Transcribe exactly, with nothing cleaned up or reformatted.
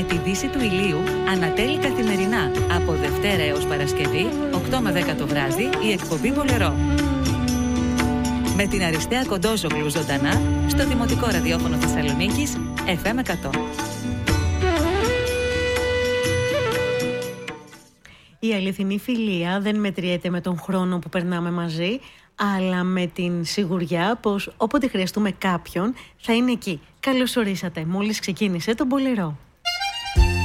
με τη δύση του ηλίου ανατέλει καθημερινά από Δευτέρα έως Παρασκευή, οκτώ με δέκα το βράδυ, η εκπομπή Μπολερό. Με την Αριστεία Κοντόζογλου ζωντανά στο Δημοτικό Ραδιόφωνο Θεσσαλονίκης, εφ εμ εκατό. Η αληθινή φιλία δεν μετριέται με τον χρόνο που περνάμε μαζί, αλλά με την σιγουριά πως όποτε χρειαστούμε κάποιον θα είναι εκεί. Καλώς ορίσατε, μόλις ξεκίνησε το Μπολερό.